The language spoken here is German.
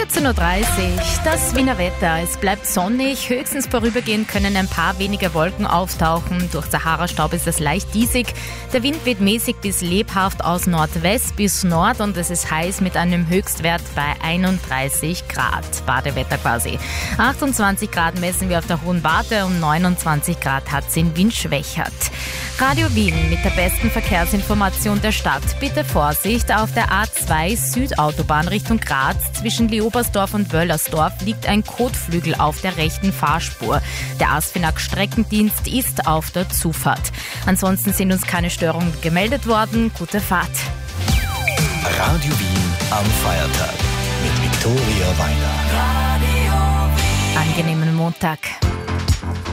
14.30 Uhr, das Wiener Wetter. Es bleibt sonnig, höchstens vorübergehend können ein paar wenige Wolken auftauchen. Durch Sahara-Staub ist es leicht diesig. Der Wind weht mäßig bis lebhaft aus Nordwest bis Nord und es ist heiß mit einem Höchstwert bei 31 Grad. Badewetter quasi. 28 Grad messen wir auf der Hohen Warte und 29 Grad hat es in Wien-Schwächert. Radio Wien mit der besten Verkehrsinformation der Stadt. Bitte Vorsicht, auf der A2 Südautobahn Richtung Graz zwischen Leobersdorf und Wöllersdorf liegt ein Kotflügel auf der rechten Fahrspur. Der ASFINAG Streckendienst ist auf der Zufahrt. Ansonsten sind uns keine Störungen gemeldet worden. Gute Fahrt. Radio Wien am Feiertag mit Viktoria Weiner. Angenehmen Montag.